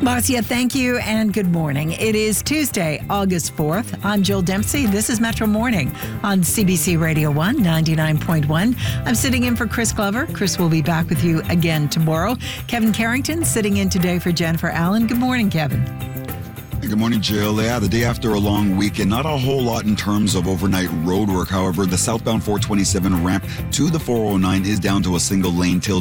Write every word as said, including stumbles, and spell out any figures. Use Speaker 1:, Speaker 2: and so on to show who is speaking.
Speaker 1: Marcia, thank you and good morning. It is Tuesday, August fourth. I'm Jill Dempsey. This is Metro Morning on C B C Radio one, ninety-nine point one. I'm sitting in for Chris Glover. Chris will be back with you again tomorrow. Kevin Carrington sitting in today for Jennifer Allen. Good morning, Kevin.
Speaker 2: Good morning, Jill. Yeah, the day after a long weekend, not a whole lot in terms of overnight road work. However, the southbound four twenty-seven ramp to the four oh nine is down to a single lane till